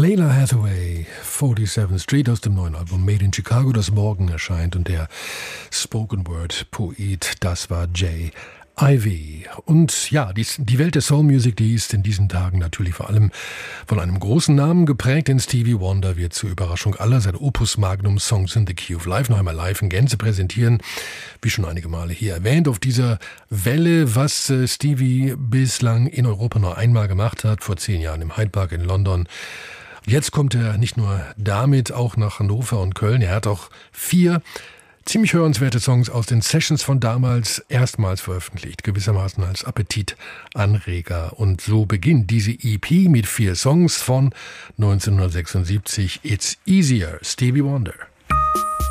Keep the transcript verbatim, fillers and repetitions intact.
Layla Hathaway, forty-seventh Street aus dem neuen Album Made in Chicago, das morgen erscheint. Und der Spoken-Word-Poet, das war Jay Ivy. Und ja, die, die Welt der Soul Music, die ist in diesen Tagen natürlich vor allem von einem großen Namen geprägt, denn Stevie Wonder wird zur Überraschung aller sein Opus Magnum Songs in the Key of Life noch einmal live in Gänze präsentieren. Wie schon einige Male hier erwähnt, auf dieser Welle, was äh, Stevie bislang in Europa nur einmal gemacht hat, vor zehn Jahren im Hyde Park in London. Jetzt kommt er nicht nur damit auch nach Hannover und Köln, er hat auch vier ziemlich hörenswerte Songs aus den Sessions von damals erstmals veröffentlicht, gewissermaßen als Appetitanreger. Und so beginnt diese E P mit vier Songs von neunzehnhundertsechsundsiebzig. It's Easier, Stevie Wonder.